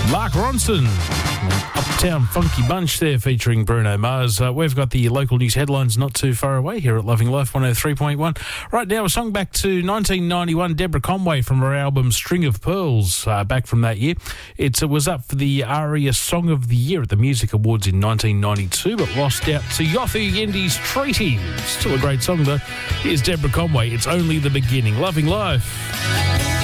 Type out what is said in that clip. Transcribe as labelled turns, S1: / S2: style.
S1: Mark Ronson, Uptown Funky Bunch there featuring Bruno Mars. We've got the local news headlines not too far away here at Loving Life 103.1. Right now, a song back to 1991, Deborah Conway from her album String of Pearls, back from that year. It was up for the ARIA Song of the Year at the Music Awards in 1992, but lost out to Yothu Yendi's Treaty. Still a great song, though. Here's Deborah Conway, It's Only the Beginning. Loving Life.